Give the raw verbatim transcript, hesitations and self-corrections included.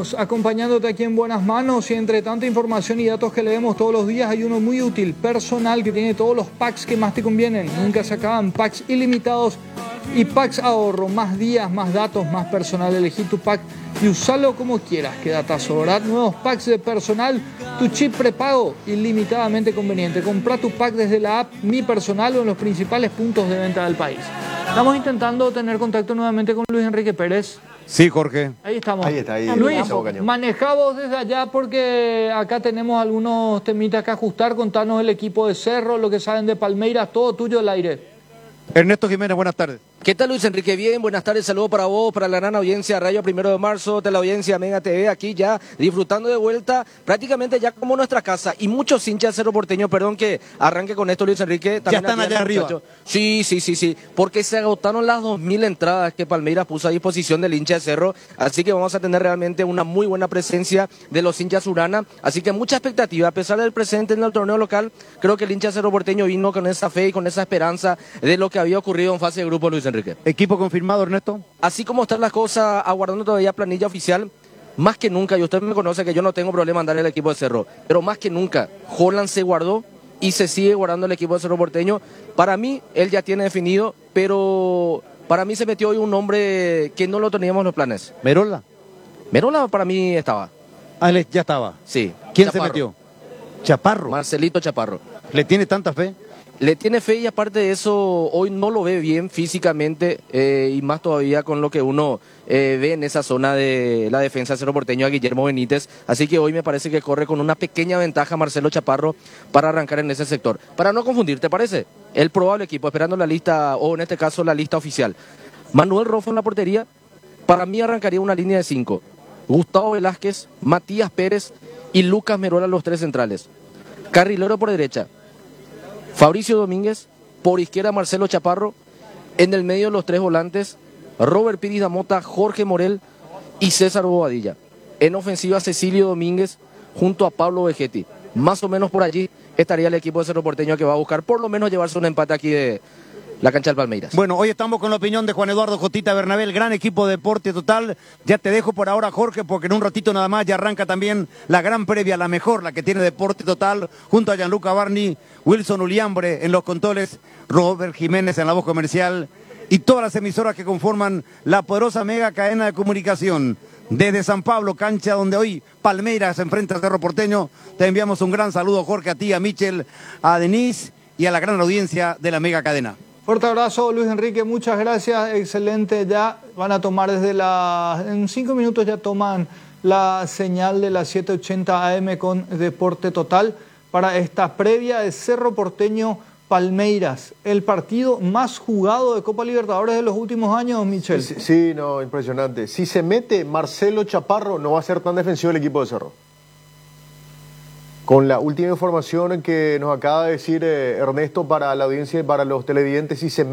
seguimos acompañándote aquí en Buenas Manos y entre tanta información y datos que leemos todos los días hay uno muy útil, personal, que tiene todos los packs que más te convienen. Nunca se acaban, packs ilimitados y packs ahorro, más días, más datos, más personal. Elegí tu pack y usalo como quieras. Qué datazo, ¿verdad? Nuevos packs de personal, tu chip prepago, ilimitadamente conveniente. Compra tu pack desde la app Mi Personal o en los principales puntos de venta del país. Estamos intentando tener contacto nuevamente con Luis Enrique Pérez. Sí, Jorge. Ahí estamos. Ahí está, ahí. Luis, maneja vos desde allá porque acá tenemos algunos temitas que ajustar. Contanos el equipo de Cerro, lo que saben de Palmeiras, todo tuyo al aire. Ernesto Jiménez, buenas tardes. ¿Qué tal, Luis Enrique? Bien, buenas tardes, saludos para vos, para la gran audiencia Radio Primero de Marzo, de la audiencia Mega T V, aquí ya disfrutando de vuelta, prácticamente ya como nuestra casa, y muchos hinchas de Cerro Porteño, perdón que arranque con esto, Luis Enrique. Ya están allá arriba. Sí, sí, sí, sí, porque se agotaron las dos mil entradas que Palmeiras puso a disposición del hincha de Cerro, así que vamos a tener realmente una muy buena presencia de los hinchas Urana, así que mucha expectativa, a pesar del presente en el torneo local, creo que el hincha de Cerro Porteño vino con esa fe y con esa esperanza de lo que había ocurrido en fase de grupo, Luis Enrique. ¿Equipo confirmado, Ernesto? Así como están las cosas, aguardando todavía planilla oficial, más que nunca, y usted me conoce que yo no tengo problema en darle al equipo de Cerro, pero más que nunca, Holland se guardó y se sigue guardando el equipo de Cerro Porteño. Para mí, él ya tiene definido, pero para mí se metió hoy un nombre que no lo teníamos en los planes. ¿Merola? Merola para mí estaba. Ah, él ya estaba. Sí. ¿Quién Chaparro. se metió? Chaparro. Marcelito Chaparro. ¿Le tiene tanta fe? Le tiene fe y aparte de eso, hoy no lo ve bien físicamente eh, y más todavía con lo que uno eh, ve en esa zona de la defensa de Cerro Porteño a Guillermo Benítez. Así que hoy me parece que corre con una pequeña ventaja Marcelo Chaparro para arrancar en ese sector. Para no confundir, ¿te parece? El probable equipo, esperando la lista, o en este caso la lista oficial. Manuel Rojo en la portería, para mí arrancaría una línea de cinco. Gustavo Velázquez, Matías Pérez y Lucas Merola los tres centrales. Carrilero por derecha. Fabricio Domínguez, por izquierda Marcelo Chaparro, en el medio los tres volantes, Robert Piris Damota, Jorge Morel y César Bobadilla. En ofensiva Cecilio Domínguez junto a Pablo Vegetti. Más o menos por allí estaría el equipo de Cerro Porteño que va a buscar por lo menos llevarse un empate aquí de la cancha del Palmeiras. Bueno, hoy estamos con la opinión de Juan Eduardo Jotita Bernabé, el gran equipo de Deporte Total. Ya te dejo por ahora, Jorge, porque en un ratito nada más ya arranca también la gran previa, la mejor, la que tiene Deporte Total, junto a Gianluca Barni, Wilson Uliambre en los controles, Robert Jiménez en la voz comercial y todas las emisoras que conforman la poderosa mega cadena de comunicación. Desde San Pablo, cancha donde hoy Palmeiras se enfrenta a Cerro Porteño, te enviamos un gran saludo, Jorge, a ti, a Michel, a Denise y a la gran audiencia de la mega cadena. Fuerte abrazo, Luis Enrique, muchas gracias, excelente. Ya van a tomar desde la... En cinco minutos ya toman la señal de las siete ochenta A M con Deporte Total para esta previa de Cerro Porteño Palmeiras, el partido más jugado de Copa Libertadores de los últimos años, Michel. Sí, sí, no, impresionante. Si se mete Marcelo Chaparro, no va a ser tan defensivo el equipo de Cerro. Con la última información que nos acaba de decir eh, Ernesto para la audiencia y para los televidentes, si se